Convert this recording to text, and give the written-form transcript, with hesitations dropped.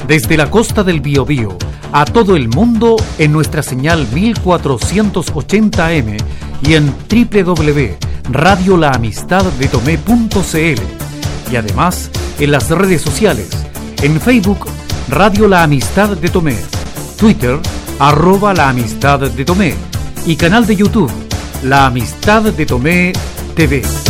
desde la costa del Biobío a todo el mundo en nuestra señal 1480M y en www.radiolaamistaddetomé.cl y además en las redes sociales, en Facebook Radio La Amistad de Tomé, Twitter @La Amistad de Tomé y canal de YouTube La Amistad de Tomé TV.